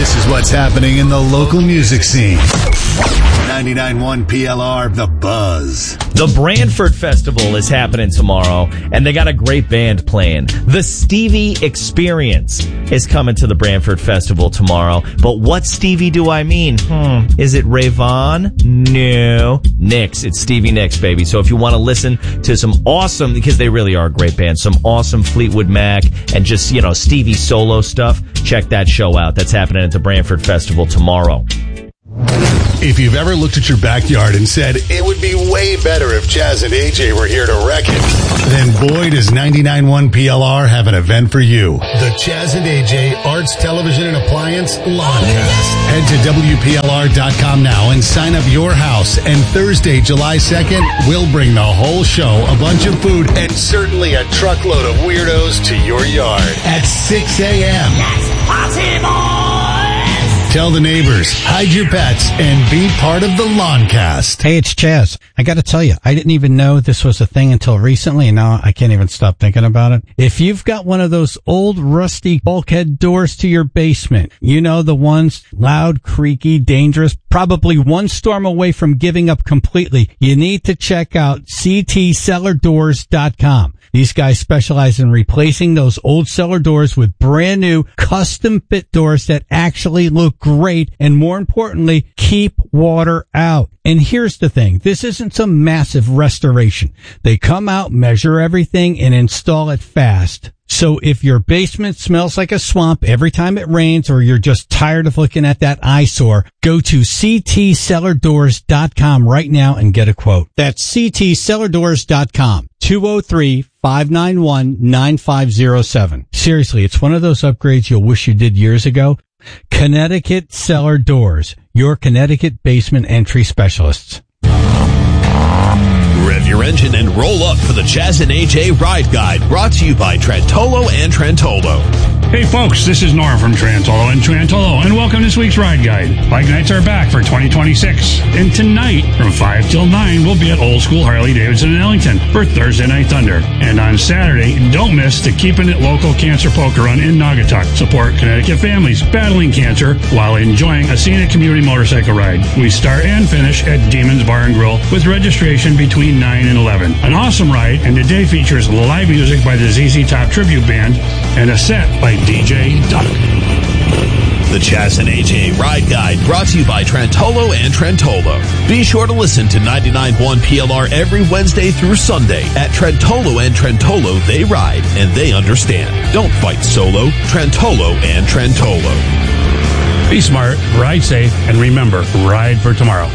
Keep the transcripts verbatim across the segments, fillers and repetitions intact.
This is what's happening in the local music scene. ninety-nine point one P L R, The Buzz. The Branford Festival is happening tomorrow, and they got a great band playing. The Stevie Experience is coming to the Branford Festival tomorrow. But what Stevie do I mean? Hmm. Is it Ray Vaughan? No. Nicks. It's Stevie Nicks, baby. So if you want to listen to some awesome, because they really are a great band, some awesome Fleetwood Mac and just, you know, Stevie solo stuff, check that show out. That's happening at the Branford Festival tomorrow. If you've ever looked at your backyard and said, it would be way better if Chaz and A J were here to wreck it, then boy, does ninety-nine point one P L R have an event for you. The Chaz and A J Arts, Television, and Appliance Lawncast. Head to W P L R dot com now and sign up your house. And Thursday, July second, we'll bring the whole show, a bunch of food, and certainly a truckload of weirdos to your yard at six a.m. That's party boys! Tell the neighbors, hide your pets, and be part of the Lawncast. Hey, it's Chaz. I gotta tell you, I didn't even know this was a thing until recently, and now I can't even stop thinking about it. If you've got one of those old rusty bulkhead doors to your basement, you know, the ones loud, creaky, dangerous, probably one storm away from giving up completely, you need to check out C T cellar doors dot com. These guys specialize in replacing those old cellar doors with brand new custom fit doors that actually look great and, more importantly, keep water out. And here's the thing. This isn't some massive restoration. They come out, measure everything, and install it fast. So if your basement smells like a swamp every time it rains, or you're just tired of looking at that eyesore, go to C T cellar doors dot com right now and get a quote. That's C T cellar doors dot com. two oh three, five nine one, nine five oh seven. Seriously, it's one of those upgrades you'll wish you did years ago. Connecticut Cellar Doors, your Connecticut basement entry specialists. Rev your engine and roll up for the Chaz and A J Ride Guide, brought to you by Trentolo and Trentolo. Hey folks, this is Norm from Trentolo and Trentolo, and welcome to this week's Ride Guide. Bike nights are back for twenty twenty-six, and tonight from five till nine we'll be at Old School Harley-Davidson in Ellington for Thursday Night Thunder. And on Saturday, don't miss the Keeping It Local Cancer Poker Run in Naugatuck. Support Connecticut families battling cancer while enjoying a scenic community motorcycle ride. We start and finish at Demon's Bar and Grill with registration between nine and eleven. An awesome ride, and the day features live music by the Z Z Top Tribute Band and a set by D J Duck. The Chaz and A J Ride Guide, brought to you by Trentolo and Trentolo. Be sure to listen to ninety-nine point one P L R every Wednesday through Sunday. At Trentolo and Trentolo, they ride and they understand. Don't fight solo. Trentolo and Trentolo. Be smart, ride safe, and remember, ride for tomorrow.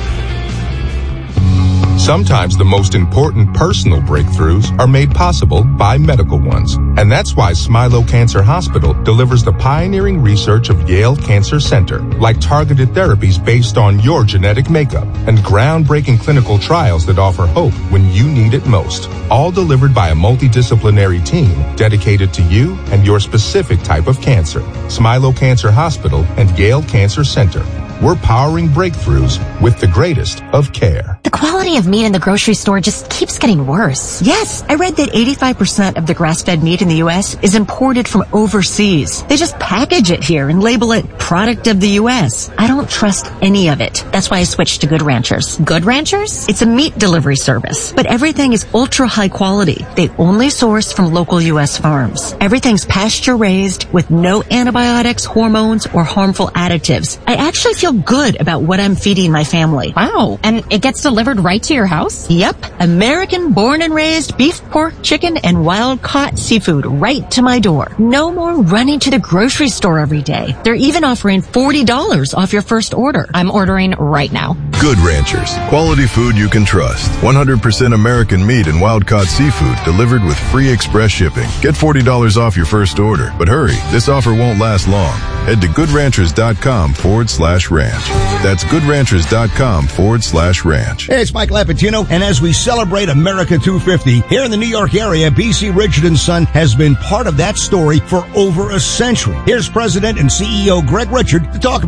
Sometimes the most important personal breakthroughs are made possible by medical ones. And that's why Smilow Cancer Hospital delivers the pioneering research of Yale Cancer Center, like targeted therapies based on your genetic makeup and groundbreaking clinical trials that offer hope when you need it most. All delivered by a multidisciplinary team dedicated to you and your specific type of cancer. Smilow Cancer Hospital and Yale Cancer Center. We're powering breakthroughs with the greatest of care. The quality of meat in the grocery store just keeps getting worse. Yes, I read that eighty-five percent of the grass-fed meat in the U S is imported from overseas. They just package it here and label it product of the U S. I don't trust any of it. That's why I switched to Good Ranchers. Good Ranchers? It's a meat delivery service, but everything is ultra high quality. They only source from local U S farms. Everything's pasture raised with no antibiotics, hormones, or harmful additives. I actually feel good about what I'm feeding my family. Wow. And it gets delivered right to your house? Yep. American born and raised beef, pork, chicken, and wild caught seafood right to my door. No more running to the grocery store every day. They're even offering forty dollars off your first order. I'm ordering right now. Good Ranchers. Quality food you can trust. one hundred percent American meat and wild caught seafood delivered with free express shipping. Get forty dollars off your first order. But hurry, this offer won't last long. Head to goodranchers.com forward slash ranch. That's goodranchers.com forward slash ranch. Hey, it's Mike Lapatino, and as we celebrate America two fifty, here in the New York area, B C Richard and Son has been part of that story for over a century. Here's President and C E O Greg Richard to talk about it.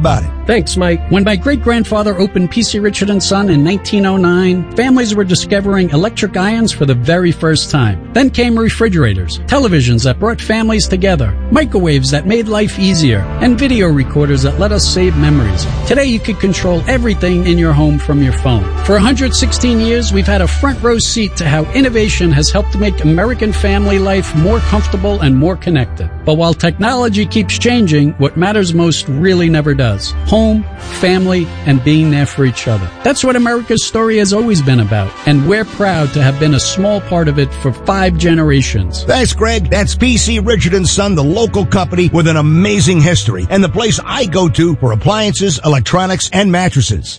Thanks, Mike. When my great-grandfather opened P C Richard and Son in nineteen oh nine, families were discovering electric irons for the very first time. Then came refrigerators, televisions that brought families together, microwaves that made life easier, and video recorders that let us save memories. Today you can control everything in your home from your phone. For one hundred sixteen years, we've had a front row seat to how innovation has helped make American family life more comfortable and more connected. But while technology keeps changing, what matters most really never does. Home, family, and being there for each other. That's what America's story has always been about, and we're proud to have been a small part of it for five generations. Thanks, Greg. That's P C Richard and Son, the local company with an amazing history, and the place I go to for appliances, electronics, and mattresses.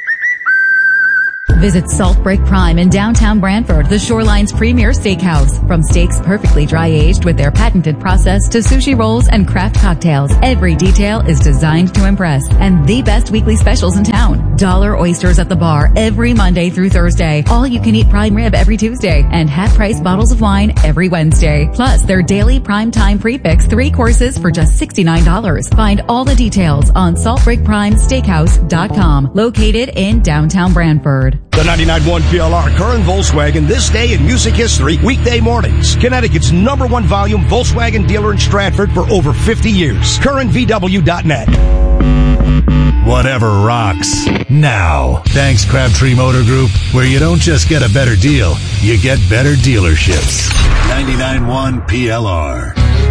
Visit Salt Break Prime in downtown Brantford, the Shoreline's premier steakhouse. From steaks perfectly dry-aged with their patented process to sushi rolls and craft cocktails, every detail is designed to impress. And the best weekly specials in town. Dollar oysters at the bar every Monday through Thursday. All-you-can-eat prime rib every Tuesday. And half-price bottles of wine every Wednesday. Plus, their daily prime time prefix three courses for just sixty-nine dollars. Find all the details on salt break prime steakhouse dot com, located in downtown Brantford. The ninety-nine point one P L R Curran Volkswagen, this day in music history, weekday mornings. Connecticut's number one volume Volkswagen dealer in Stratford for over fifty years. Curran V W dot net. Whatever rocks. Now. Thanks, Crabtree Motor Group, where you don't just get a better deal, you get better dealerships. ninety-nine point one P L R.